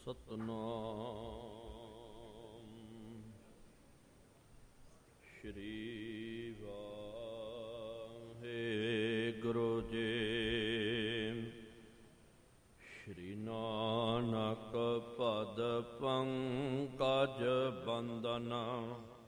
ਸਤਨਾਮ ਸ਼੍ਰੀ ਵਾਹਿਗੁਰੂ ਜੀ। ਸ਼੍ਰੀ ਨਾਨਕ ਪਦ ਪੰਕਜ ਬੰਦਨ